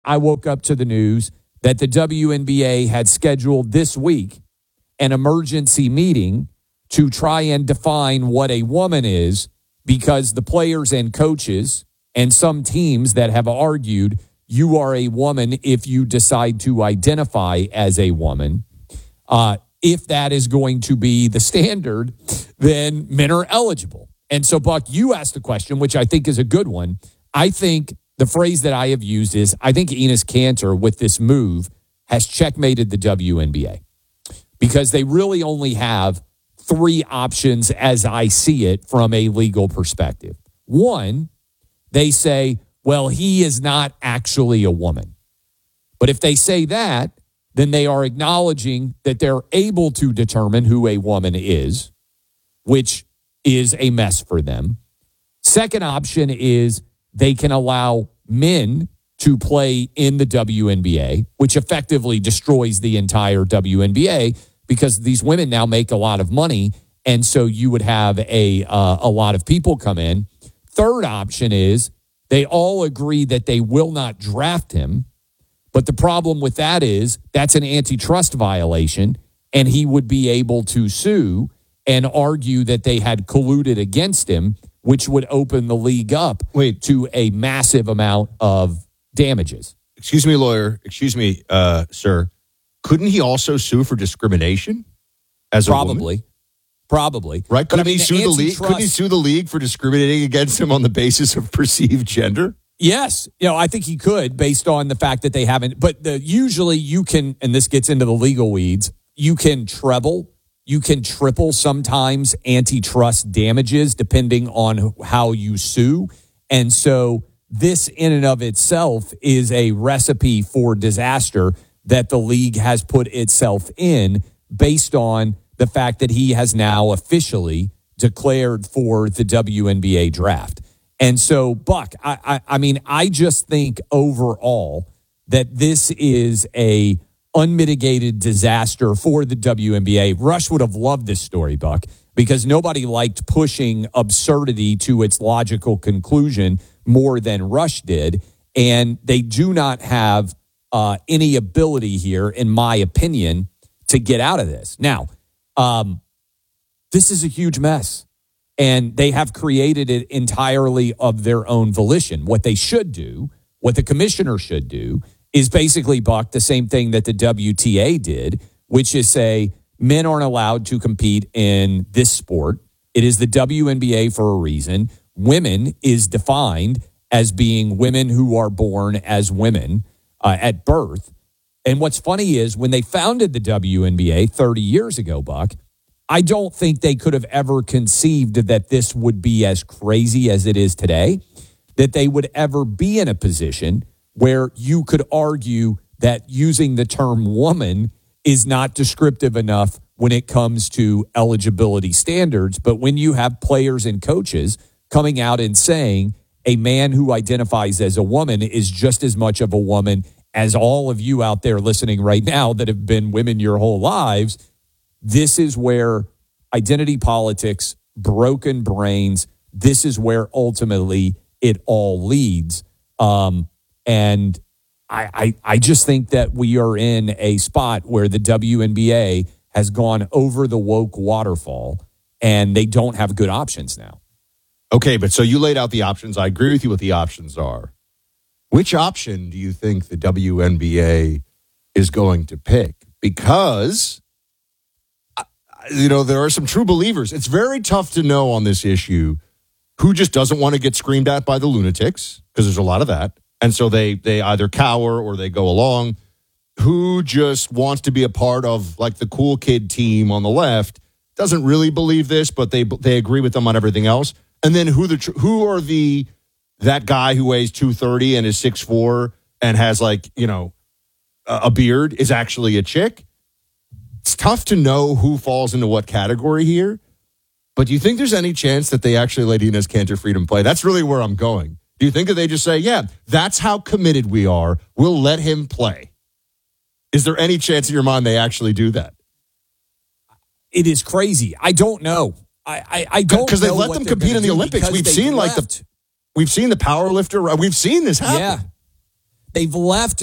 I woke up to the news that the WNBA had scheduled this week an emergency meeting to try and define what a woman is, because the players and coaches and some teams that have argued you are a woman if you decide to identify as a woman. If that is going to be the standard, then men are eligible. And so, Buck, you asked the question, which I think is a good one. I think the phrase that I have used is, I think Enes Kanter, with this move, has checkmated the WNBA, because they really only have three options as I see it from a legal perspective. One, they say, well, he is not actually a woman. But if they say that, then they are acknowledging that they're able to determine who a woman is, which is a mess for them. Second option is they can allow men to play in the WNBA, which effectively destroys the entire WNBA, because these women now make a lot of money, and so you would have a lot of people come in. Third option is they all agree that they will not draft him, but the problem with that is that's an antitrust violation, and he would be able to sue and argue that they had colluded against him, which would open the league up to a massive amount of damages. Excuse me, lawyer. Excuse me, sir. Couldn't he also sue for discrimination as a woman? Probably. Right? Couldn't he sue the league? Couldn't he sue the league for discriminating against him on the basis of perceived gender? Yes. I think he could, based on the fact that they haven't. But usually you can, and this gets into the legal weeds, you can treble, you can triple sometimes antitrust damages depending on how you sue. And so this in and of itself is a recipe for disaster that the league has put itself in, based on the fact that he has now officially declared for the WNBA draft. And so, Buck, I just think overall that this is a unmitigated disaster for the WNBA. Rush would have loved this story, Buck, because nobody liked pushing absurdity to its logical conclusion more than Rush did. And they do not have any ability here, in my opinion, to get out of this. Now, this is a huge mess, and they have created it entirely of their own volition. What they should do, what the commissioner should do, is basically, Buck, the same thing that the WTA did, which is say men aren't allowed to compete in this sport. It is the WNBA for a reason. Women is defined as being women who are born as women at birth. And what's funny is when they founded the WNBA 30 years ago, Buck, I don't think they could have ever conceived that this would be as crazy as it is today, that they would ever be in a position where you could argue that using the term woman is not descriptive enough when it comes to eligibility standards. But when you have players and coaches coming out and saying a man who identifies as a woman is just as much of a woman as all of you out there listening right now that have been women your whole lives, this is where identity politics, broken brains, this is where ultimately it all leads. And I just think that we are in a spot where the WNBA has gone over the woke waterfall, and they don't have good options now. Okay, but so you laid out the options. I agree with you what the options are. Which option do you think the WNBA is going to pick? Because, there are some true believers. It's very tough to know on this issue who just doesn't want to get screamed at by the lunatics, because there's a lot of that. And so they either cower or they go along. Who just wants to be a part of like the cool kid team on the left, doesn't really believe this, but they agree with them on everything else. And then who are that guy who weighs 230 and is 6'4" and has a beard is actually a chick? It's tough to know who falls into what category here. But do you think there's any chance that they actually let Enes Kanter Freedom play? That's really where I'm going. Do you think that they just say, yeah, that's how committed we are, we'll let him play? Is there any chance in your mind they actually do that? It is crazy. I don't know. I don't know, because they let them compete in the Olympics. We've seen the power lifter. We've seen this happen. Yeah. They've left